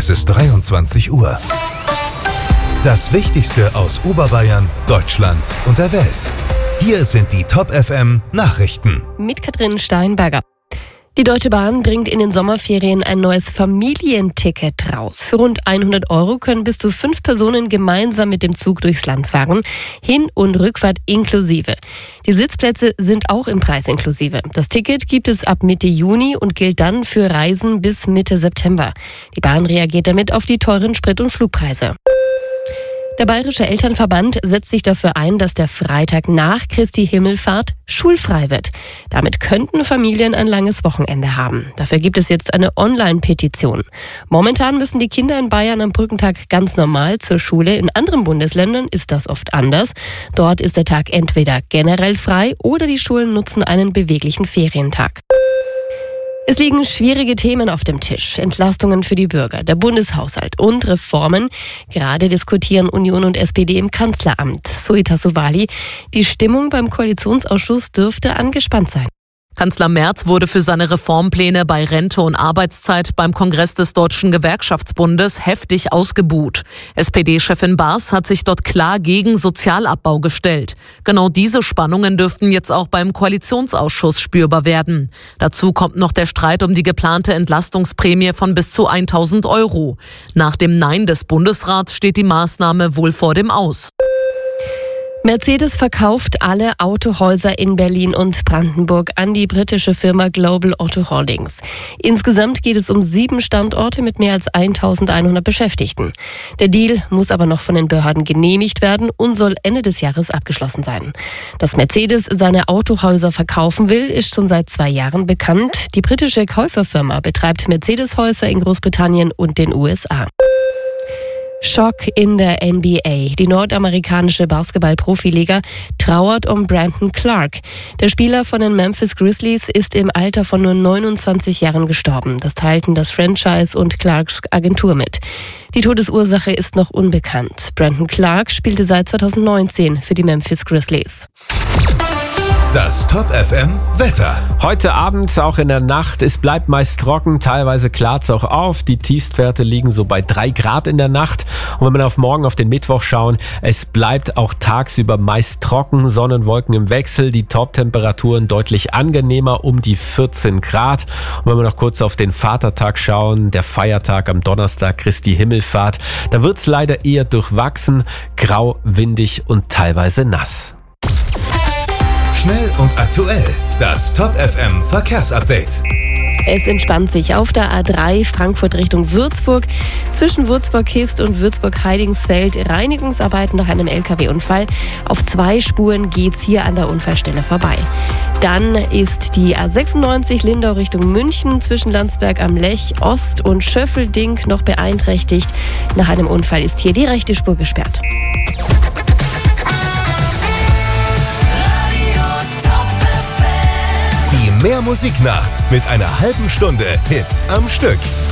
Es ist 23 Uhr. Das Wichtigste aus Oberbayern, Deutschland und der Welt. Hier sind die Top FM Nachrichten. Mit Katrin Steinberger. Die Deutsche Bahn bringt in den Sommerferien ein neues Familienticket raus. Für rund 100 € können bis zu 5 Personen gemeinsam mit dem Zug durchs Land fahren. Hin- und Rückfahrt inklusive. Die Sitzplätze sind auch im Preis inklusive. Das Ticket gibt es ab Mitte Juni und gilt dann für Reisen bis Mitte September. Die Bahn reagiert damit auf die teuren Sprit- und Flugpreise. Der Bayerische Elternverband setzt sich dafür ein, dass der Freitag nach Christi Himmelfahrt schulfrei wird. Damit könnten Familien ein langes Wochenende haben. Dafür gibt es jetzt eine Online-Petition. Momentan müssen die Kinder in Bayern am Brückentag ganz normal zur Schule. In anderen Bundesländern ist das oft anders. Dort ist der Tag entweder generell frei oder die Schulen nutzen einen beweglichen Ferientag. Es liegen schwierige Themen auf dem Tisch. Entlastungen für die Bürger, der Bundeshaushalt und Reformen. Gerade diskutieren Union und SPD im Kanzleramt. Suita Sowali, die Stimmung beim Koalitionsausschuss dürfte angespannt sein. Kanzler Merz wurde für seine Reformpläne bei Rente und Arbeitszeit beim Kongress des Deutschen Gewerkschaftsbundes heftig ausgebuht. SPD-Chefin Baas hat sich dort klar gegen Sozialabbau gestellt. Genau diese Spannungen dürften jetzt auch beim Koalitionsausschuss spürbar werden. Dazu kommt noch der Streit um die geplante Entlastungsprämie von bis zu 1.000 €. Nach dem Nein des Bundesrats steht die Maßnahme wohl vor dem Aus. Mercedes verkauft alle Autohäuser in Berlin und Brandenburg an die britische Firma Global Auto Holdings. Insgesamt geht es um 7 Standorte mit mehr als 1.100 Beschäftigten. Der Deal muss aber noch von den Behörden genehmigt werden und soll Ende des Jahres abgeschlossen sein. Dass Mercedes seine Autohäuser verkaufen will, ist schon seit 2 Jahren bekannt. Die britische Käuferfirma betreibt Mercedes-Häuser in Großbritannien und den USA. Schock in der NBA. Die nordamerikanische Basketball-Profiliga trauert um Brandon Clark. Der Spieler von den Memphis Grizzlies ist im Alter von nur 29 Jahren gestorben. Das teilten das Franchise und Clarks Agentur mit. Die Todesursache ist noch unbekannt. Brandon Clark spielte seit 2019 für die Memphis Grizzlies. Das Top FM Wetter. Heute Abend, auch in der Nacht, es bleibt meist trocken, teilweise klart es auch auf. Die Tiefstwerte liegen so bei 3 Grad in der Nacht. Und wenn wir auf morgen, auf den Mittwoch schauen, es bleibt auch tagsüber meist trocken, Sonnenwolken im Wechsel, die Top-Temperaturen deutlich angenehmer, um die 14 Grad. Und wenn wir noch kurz auf den Vatertag schauen, der Feiertag am Donnerstag, Christi Himmelfahrt, da wird es leider eher durchwachsen, grau, windig und teilweise nass. Schnell und aktuell. Das Top FM Verkehrsupdate. Es entspannt sich auf der A3 Frankfurt Richtung Würzburg. Zwischen Würzburg-Kist und Würzburg-Heidingsfeld Reinigungsarbeiten nach einem LKW-Unfall. Auf 2 Spuren geht's hier an der Unfallstelle vorbei. Dann ist die A96 Lindau Richtung München zwischen Landsberg am Lech Ost und Schöffelding noch beeinträchtigt. Nach einem Unfall ist hier die rechte Spur gesperrt. Die Mehr Musiknacht mit einer halben Stunde Hits am Stück.